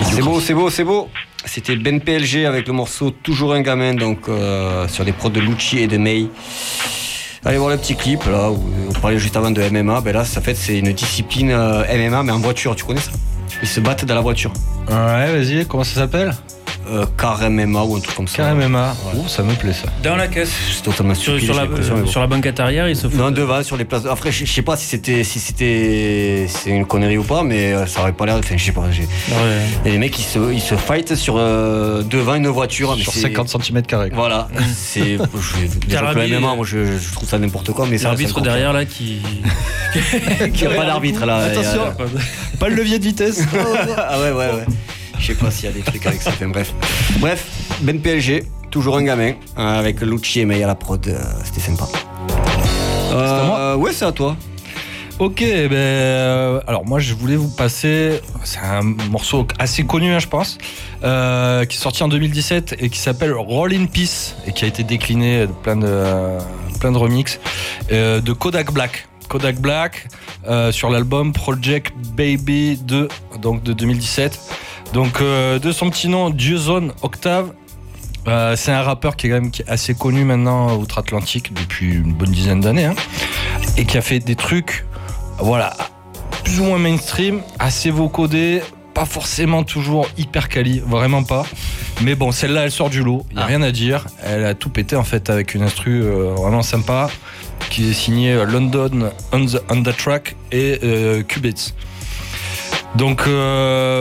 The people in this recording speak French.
C'est beau. C'était Ben PLG avec le morceau Toujours un gamin, donc sur des prods de Lucci et de May. Allez voir le petit clip là où on parlait juste avant de MMA. Ben là, c'est une discipline MMA mais en voiture. Tu connais ça? Ils se battent dans la voiture. Ouais, vas-y. Comment ça s'appelle? Car MMA ou un truc comme ça. Car MMA. Ouais. Ça me plaît ça. Dans la caisse. C'est totalement stupide. Sur la banquette arrière, ils se font. Non, devant, sur les places. Après, je sais pas si c'est une connerie ou pas, mais ça aurait pas l'air. Enfin, je sais pas. Il y a des mecs qui se fightent sur devant une voiture. Sur 50 cm². Voilà. C'est. Déjà que le MMA, moi, je trouve ça n'importe quoi. Mais l'arbitre derrière là qui. Il n'y a pas d'arbitre là. Attention. Pas le levier de vitesse. Ah ouais. Je sais pas s'il y a des trucs avec ça. Bref, Ben PLG, toujours un gamin, avec Lucci et May à la prod, c'était sympa. C'est à moi ? Ouais, c'est à toi. Ok, alors moi je voulais vous passer, c'est un morceau assez connu je pense, qui est sorti en 2017 et qui s'appelle Roll in Peace et qui a été décliné de plein de remixes de Kodak Black. Kodak Black sur l'album Project Baby 2, donc de 2017. Donc de son petit nom, Dieuson Octave. C'est un rappeur qui est assez connu maintenant outre-Atlantique depuis une bonne dizaine d'années et qui a fait des trucs plus ou moins mainstream, assez vocodés, pas forcément toujours hyper quali, vraiment pas. Mais bon, celle-là elle sort du lot, il n'y a rien à dire. Elle a tout pété en fait avec une instru vraiment sympa qui est signée London on the Track et Qubits. Donc